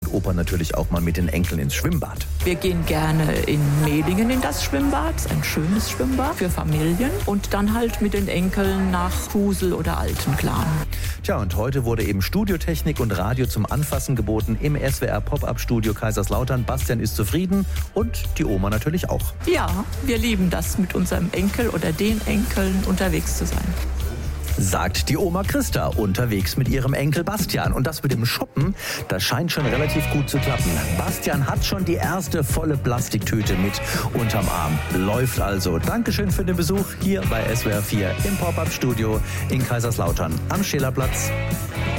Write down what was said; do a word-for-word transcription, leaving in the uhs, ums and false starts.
und Opa natürlich auch mal mit den Enkeln ins Schwimmbad. Wir gehen gerne in Mehlingen in das Schwimmbad, ein schönes Schwimmbad für Familien und dann halt mit den Enkeln nach Kusel oder Altenklan. Tja, und heute wurde eben Studiotechnik und Radio zum Anfassen geboten im S W R Pop-Up-Studio Kaiserslautern. Bastian ist zufrieden und die Oma natürlich auch. Ja, wir lieben das, mit unserem Enkel oder den Enkeln unterwegs zu sein. Sagt die Oma Christa unterwegs mit ihrem Enkel Bastian. Und das mit dem Shoppen, das scheint schon relativ gut zu klappen. Bastian hat schon die erste volle Plastiktüte mit unterm Arm. Läuft also. Dankeschön für den Besuch hier bei S W R vier im Pop-Up-Studio in Kaiserslautern am Schillerplatz.